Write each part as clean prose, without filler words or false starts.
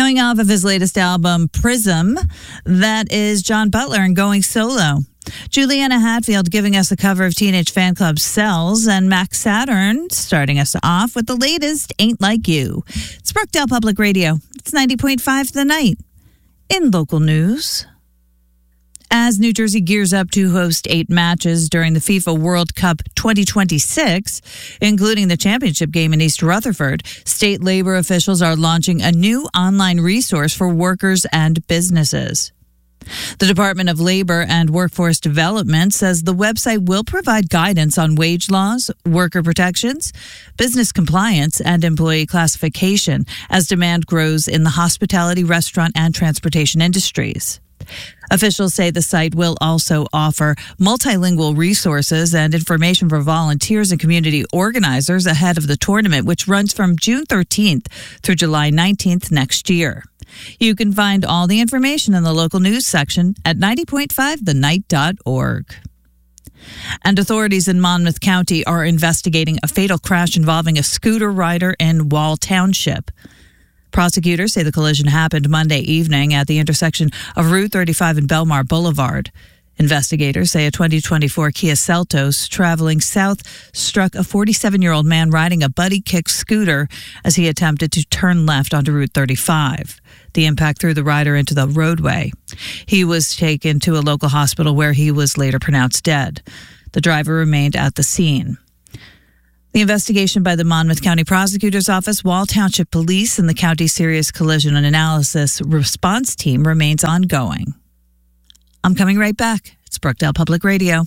Coming off of his latest album, Prism, that is John Butler and Going Solo. Juliana Hatfield giving us a cover of Teenage Fanclub Cells, and Max Saturn starting us off with the latest Ain't Like You. It's Brookdale Public Radio. It's 90.5 The Night. In local news, as New Jersey gears up to host 8 matches during the FIFA World Cup 2026, including the championship game in East Rutherford, state labor officials are launching a new online resource for workers and businesses. The Department of Labor and Workforce Development says the website will provide guidance on wage laws, worker protections, business compliance, and employee classification as demand grows in the hospitality, restaurant, and transportation industries. Officials say the site will also offer multilingual resources and information for volunteers and community organizers ahead of the tournament, which runs from June 13th through July 19th next year. You can find all the information in the local news section at 90.5thenight.org. And authorities in Monmouth County are investigating a fatal crash involving a scooter rider in Wall Township. Prosecutors say the collision happened Monday evening at the intersection of Route 35 and Belmar Boulevard. Investigators say a 2024 Kia Seltos traveling south struck a 47-year-old man riding a buddy kick scooter as he attempted to turn left onto Route 35. The impact threw the rider into the roadway. He was taken to a local hospital where he was later pronounced dead. The driver remained at the scene. The investigation by the Monmouth County Prosecutor's Office, Wall Township Police, and the County Serious Collision and Analysis Response Team remains ongoing. I'm coming right back. It's Brookdale Public Radio.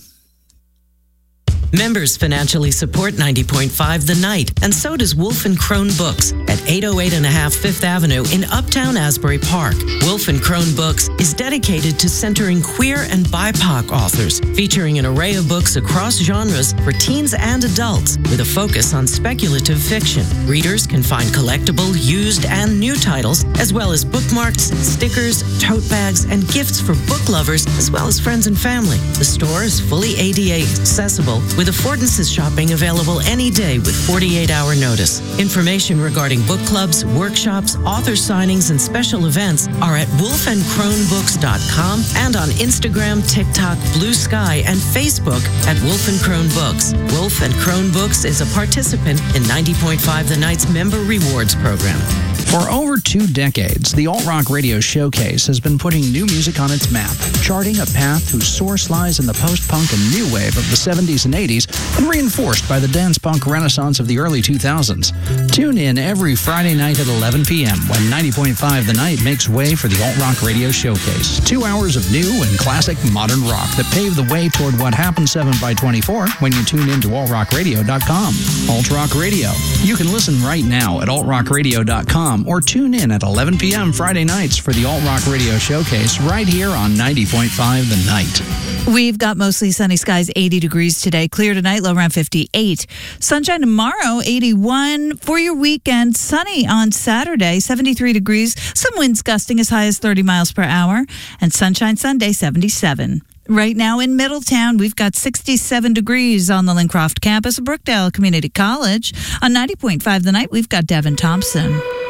Members financially support 90.5 The Night, and so does Wolf & Crone Books at 808.5 Fifth Avenue in Uptown Asbury Park. Wolf & Crone Books is dedicated to centering queer and BIPOC authors, featuring an array of books across genres for teens and adults with a focus on speculative fiction. Readers can find collectible, used, and new titles, as well as bookmarks, stickers, tote bags, and gifts for book lovers, as well as friends and family. The store is fully ADA accessible, with affordances shopping available any day with 48-hour notice. Information regarding book clubs, workshops, author signings, and special events are at wolfandcronebooks.com and on Instagram, TikTok, Blue Sky, and Facebook at Wolf & Crone Books. Wolf & Crone Books is a participant in 90.5 The Night's Member Rewards Program. For over 2 decades, the Alt Rock Radio Showcase has been putting new music on its map, charting a path whose source lies in the post-punk and new wave of the 70s and 80s and reinforced by the dance-punk renaissance of the early 2000s. Tune in every Friday night at 11 p.m. when 90.5 The Night makes way for the Alt Rock Radio Showcase. 2 hours of new and classic modern rock that pave the way toward what happens 7x24 when you tune in to altrockradio.com. Alt Rock Radio. You can listen right now at altrockradio.com or tune in at 11 p.m. Friday nights for the Alt Rock Radio Showcase right here on 90.5 The Night. We've got mostly sunny skies, 80 degrees today. Clear tonight, low around 58. Sunshine tomorrow, 81. For your weekend, sunny on Saturday, 73 degrees. Some winds gusting as high as 30 miles per hour. And sunshine Sunday, 77. Right now in Middletown, we've got 67 degrees on the Lincroft campus of Brookdale Community College. On 90.5 The Night, we've got Devin Thompson.